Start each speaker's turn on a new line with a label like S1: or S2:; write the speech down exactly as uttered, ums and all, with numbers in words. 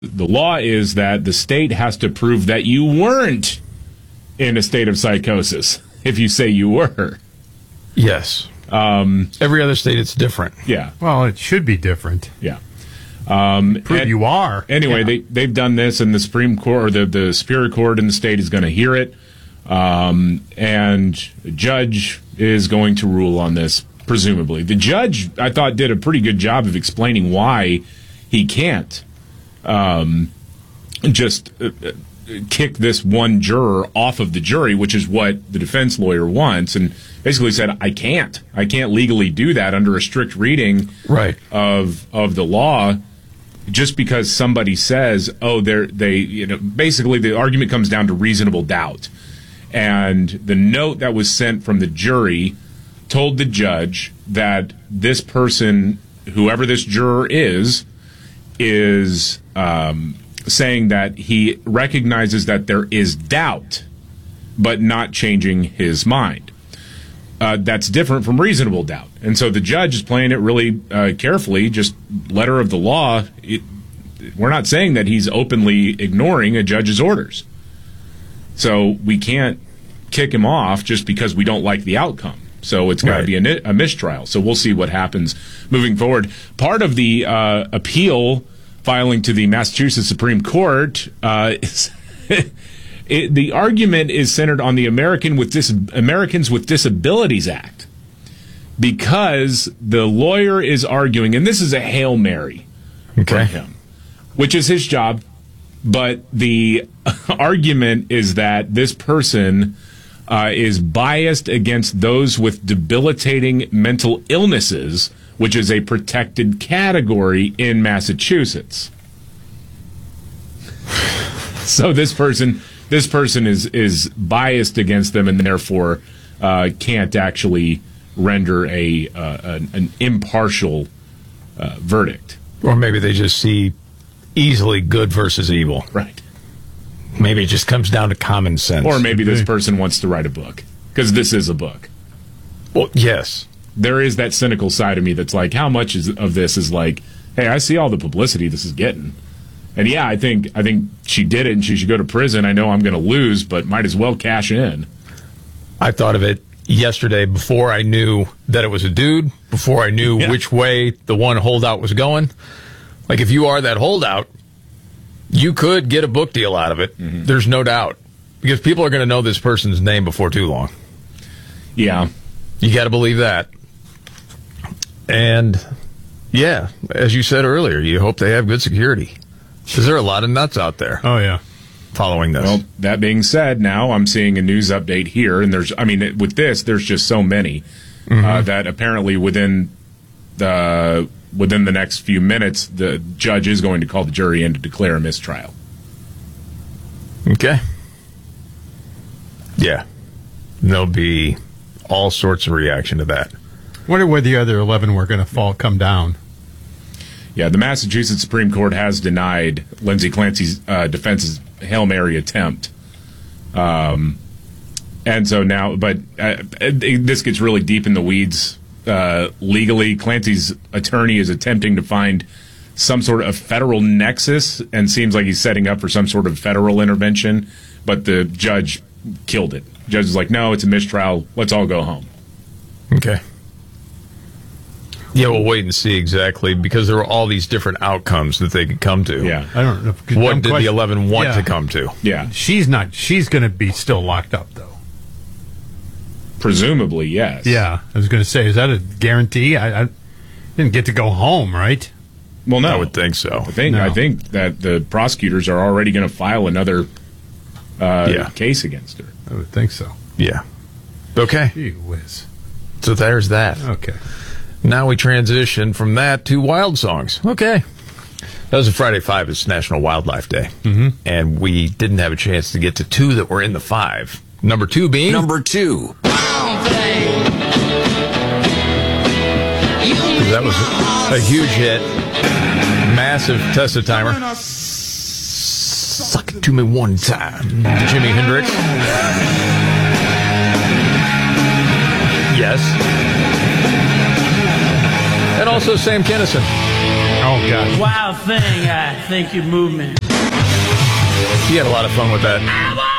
S1: The law is that the state has to prove that you weren't in a state of psychosis if you say you were.
S2: Yes.
S1: Um,
S2: Every other state, it's different.
S1: Yeah.
S3: Well, it should be different.
S1: Yeah. Um,
S3: Prove
S1: and,
S3: you are.
S1: Anyway,
S3: yeah.
S1: they, they've done this, and the Supreme Court, or the, the Superior Court in the state is going to hear it. Um, and the judge is going to rule on this, presumably. The judge, I thought, did a pretty good job of explaining why he can't um, just uh, kick this one juror off of the jury, which is what the defense lawyer wants, and basically said, I can't. I can't legally do that under a strict reading
S2: right.
S1: of of the law. Just because somebody says, oh, they're, they, you know, basically the argument comes down to reasonable doubt. And the note that was sent from the jury told the judge that this person, whoever this juror is, is um, saying that he recognizes that there is doubt, but not changing his mind. Uh, that's different from reasonable doubt. And so the judge is playing it really uh, carefully, just letter of the law. It, we're not saying that he's openly ignoring a judge's orders. So we can't kick him off just because we don't like the outcome. So it's got to
S2: Right.
S1: be a, a mistrial. So we'll see what happens moving forward. Part of the uh, appeal filing to the Massachusetts Supreme Court uh, is... It, the argument is centered on the American with Dis- Americans with Disabilities Act, because the lawyer is arguing, and this is a Hail Mary
S2: Okay.
S1: from him, which is his job, but the argument is that this person uh, is biased against those with debilitating mental illnesses, which is a protected category in Massachusetts. So this person... This person is, is biased against them and therefore uh, can't actually render a uh, an, an impartial uh, verdict.
S2: Or maybe they just see easily good versus evil.
S1: Right.
S2: Maybe it just comes down to common sense.
S1: Or maybe this person wants to write a book, because this is a book.
S2: Well, yes.
S1: There is that cynical side of me that's like, how much is, of this is like, hey, I see all the publicity this is getting. And yeah, I think I think she did it and she should go to prison. I know I'm going to lose, but might as well cash in.
S2: I thought of it yesterday before I knew that it was a dude, before I knew
S1: Yeah.
S2: which way the one holdout was going. Like, if you are that holdout, you could get a book deal out of it. Mm-hmm. There's no doubt. Because people are going to know this person's name before too long.
S1: Yeah.
S2: You got to believe that. And, yeah, as you said earlier, you hope they have good security. Because there are a lot of nuts out there
S3: Oh, yeah.
S2: following this.
S1: Well, that being said, now I'm seeing a news update here, and there's, I mean, with this, there's just so many mm-hmm. uh, that apparently within the within the next few minutes, the judge is going to call the jury in to declare a mistrial.
S2: Okay. Yeah. There'll be all sorts of reaction to that.
S3: Wonder where the other eleven were going to fall, come down.
S1: Yeah, the Massachusetts Supreme Court has denied Lindsay Clancy's uh, defense's Hail Mary attempt. Um, and so now, but uh, this gets really deep in the weeds uh, legally. Clancy's attorney is attempting to find some sort of federal nexus and seems like he's setting up for some sort of federal intervention, but the judge killed it. The judge is like, no, it's a mistrial. Let's all go home.
S2: Okay. Yeah, we'll wait and see exactly, because there were all these different outcomes that they could come to.
S1: Yeah.
S3: I don't know.
S2: What
S3: dumb
S2: did
S3: question.
S2: the eleven want
S3: Yeah.
S2: to come to?
S1: Yeah.
S3: She's not. She's going to be still locked up, though.
S1: Presumably, yes.
S3: Yeah. I was going to say, is that a guarantee? I, I didn't get to go home, right?
S1: Well, no.
S2: I would think so.
S1: I think,
S3: No.
S1: I think that the prosecutors are already going to file another uh,
S2: Yeah.
S1: case against her.
S3: I would think so.
S2: Yeah. Okay.
S3: Gee whiz.
S2: So there's that.
S3: Okay.
S2: Now we transition from that to wild songs. Okay. That was a Friday Five. It's National Wildlife Day. Mm-hmm. And we didn't have a chance to get to two that were in the five. Number two being...
S4: Number two.
S2: That was a, a huge hit. Massive Tessa timer. Suck it to me one time. Jimi Hendrix. Yes. And also Sam Kinison.
S3: Oh, God.
S4: Wild thing, I think you move me.
S2: He had a lot of fun with that.